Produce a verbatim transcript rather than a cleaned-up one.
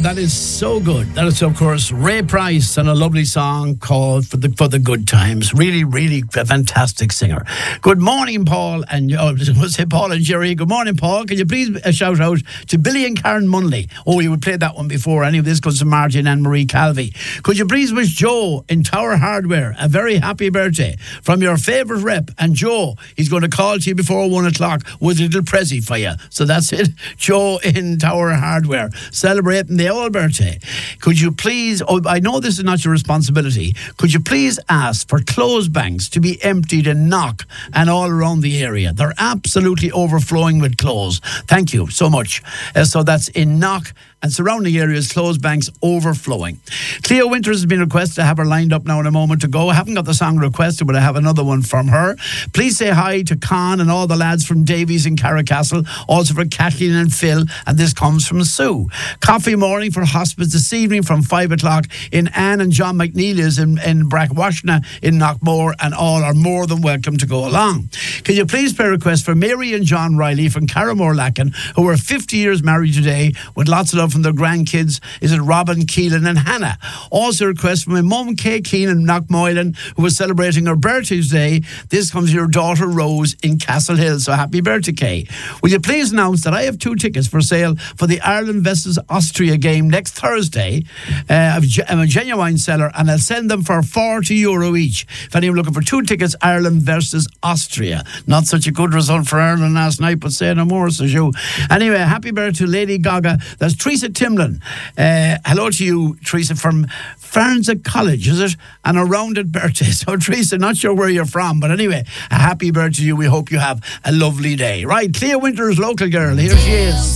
that is so good. That is, of course, Ray Price and a lovely song called For the For the Good Times. Really, really a fantastic singer. Good morning, Paul. And oh, I was going to say Paul and Jerry. Good morning, Paul. Can you please uh, shout out to Billy and Karen Munley? Oh, you would play that one before. Any of this goes to Martin and Marie Calvi. Could you please wish Joe in Tower Hardware a very happy birthday from your favourite rep? And Joe, he's going to call to you before one o'clock with a little pressie for you. So that's it. Joe in Tower Hardware, celebrating the old birthday. Could you please, oh, I know this is not your responsibility, could you please ask for clothes banks to be emptied in Knock and all around the area? They're absolutely overflowing with clothes. Thank you so much. Uh, so that's in Knock and surrounding areas, clothes banks overflowing. Cleo Winters has been requested to have her lined up now in a moment to go. I haven't got the song requested, but I have another one from her. Please say hi to Con and all the lads from Davies in Carricastle, also for Kathleen and Phil, and this comes from Sue. Coffee morning for hospice this evening from five o'clock in Anne and John McNeely's in, in Brackwashna in Knockmore, and all are more than welcome to go along. Can you please play a request for Mary and John Riley from Carramore Lacken, who are fifty years married today, with lots of love from their grandkids? Is it Robin, Keelan and Hannah? Also a request from my mum Kay Keane in Knockmoylan, who was celebrating her birthday today. This comes to your daughter Rose in Castle Hill, so happy birthday, Kay. Will you please announce that I have two tickets for sale for the Ireland versus Austria game next Thursday? Uh, I'm a genuine seller and I'll send them for forty euro each. If anyone looking for two tickets, Ireland versus Austria. Not such a good result for Ireland last night, but say no more, says you. Anyway, happy birthday to Lady Gaga. That's Teresa Timlin. Uh, hello to you, Teresa, from Farnza College, is it? And a rounded birthday. So, Teresa, not sure where you're from, but anyway, a happy birthday to you. We hope you have a lovely day. Right, Cleo Winters, local girl. Here she is.